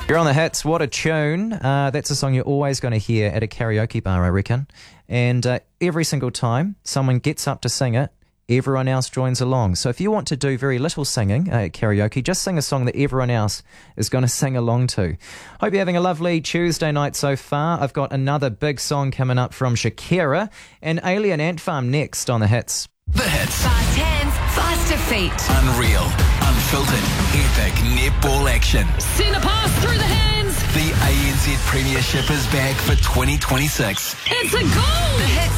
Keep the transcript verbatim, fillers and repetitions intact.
You're on the hits. What a tune. Uh, that's a song you're always going to hear at a karaoke bar, I reckon. And uh, every single time someone gets up to sing it, everyone else joins along. So if you want to do very little singing uh, at karaoke, just sing a song that everyone else is going to sing along to. Hope you're having a lovely Tuesday night so far. I've got another big song coming up from Shakira and Alien Ant Farm next on the hits. The hits. Fast hands, faster feet. Unreal, unfiltered, epic netball action. Send a pass through the hands. The A N Z Premiership is back for twenty twenty-six. It's a goal. The hits.